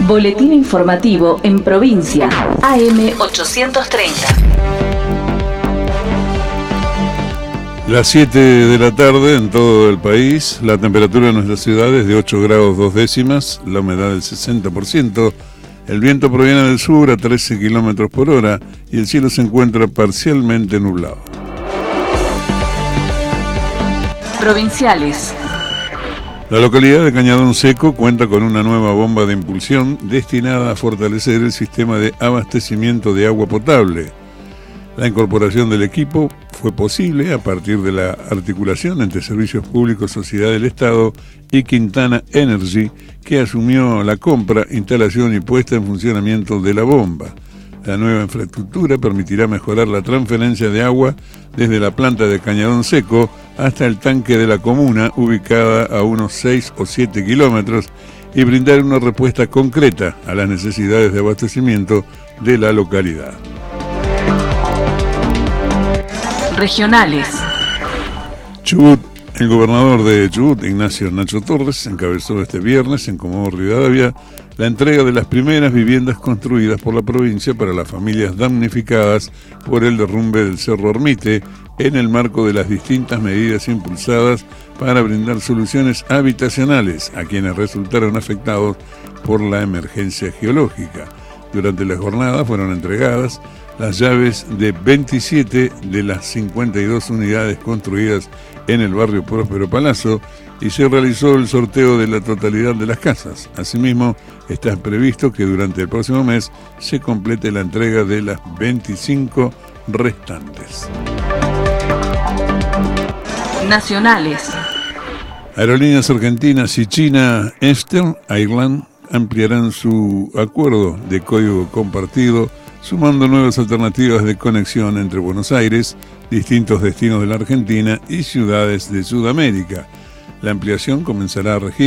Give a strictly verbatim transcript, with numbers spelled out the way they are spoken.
Boletín informativo en provincia, A M ochocientos treinta. Las siete de la tarde en todo el país, la temperatura en nuestra ciudad es de ocho grados dos décimas, la humedad del sesenta por ciento, el viento proviene del sur a trece kilómetros por hora y el cielo se encuentra parcialmente nublado. Provinciales. La localidad de Cañadón Seco cuenta con una nueva bomba de impulsión destinada a fortalecer el sistema de abastecimiento de agua potable. La incorporación del equipo fue posible a partir de la articulación entre Servicios Públicos Sociedad del Estado y Quintana Energy, que asumió la compra, instalación y puesta en funcionamiento de la bomba. La nueva infraestructura permitirá mejorar la transferencia de agua desde la planta de Cañadón Seco hasta el tanque de la comuna, ubicada a unos seis o siete kilómetros, y brindar una respuesta concreta a las necesidades de abastecimiento de la localidad. Regionales. Chubut. El gobernador de Chubut, Ignacio Nacho Torres, encabezó este viernes en Comodoro Rivadavia la entrega de las primeras viviendas construidas por la provincia para las familias damnificadas por el derrumbe del Cerro Ormite, en el marco de las distintas medidas impulsadas para brindar soluciones habitacionales a quienes resultaron afectados por la emergencia geológica. Durante la jornada fueron entregadas las llaves de veintisiete de las cincuenta y dos unidades construidas en el barrio Próspero Palazzo y se realizó el sorteo de la totalidad de las casas. Asimismo, está previsto que durante el próximo mes se complete la entrega de las veinticinco restantes. Nacionales. Aerolíneas argentinas y China Eastern Airlines ampliarán su acuerdo de código compartido, sumando nuevas alternativas de conexión entre Buenos Aires, distintos destinos de la Argentina y ciudades de Sudamérica. La ampliación comenzará a regir